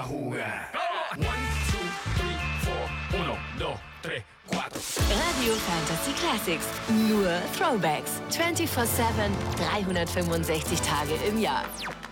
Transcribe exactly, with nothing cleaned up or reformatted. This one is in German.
jugar. One, two, three, four, uno, dos, tres, cuatro. Radio Fantasy Classics. Nur Throwbacks. vierundzwanzig sieben, dreihundertfünfundsechzig Tage im Jahr.